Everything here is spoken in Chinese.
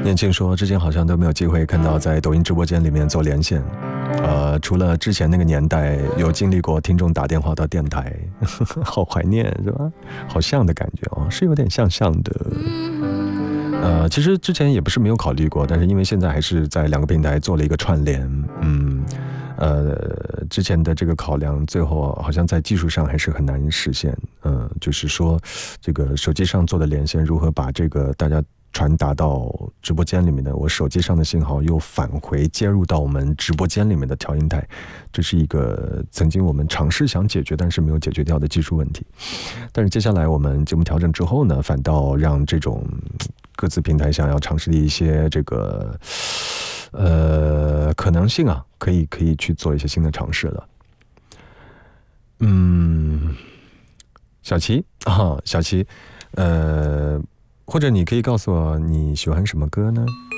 年轻说之前好像都没有机会看到在抖音直播间里面做连线，除了之前那个年代有经历过听众打电话到电台，好怀念是吧？好像的感觉哦，是有点像的。其实之前也不是没有考虑过，但是因为现在还是在两个平台做了一个串联，之前的这个考量最后好像在技术上还是很难实现，就是说这个手机上做的连线如何把这个大家传达到直播间里面的我手机上的信号又返回接入到我们直播间里面的调音台，这是一个曾经我们尝试想解决但是没有解决掉的技术问题。但是接下来我们节目调整之后呢，反倒让这种各自平台想要尝试的一些这个可能性啊，可以去做一些新的尝试了。小齐，或者你可以告诉我你喜欢什么歌呢？